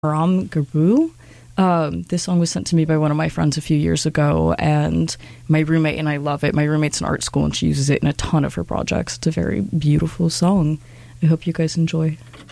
Ram Guru. This song was sent to me by one of my friends a few years ago, and my roommate and I love it. My roommate's in art school, and she uses it in a ton of her projects. It's a very beautiful song. I hope you guys enjoy.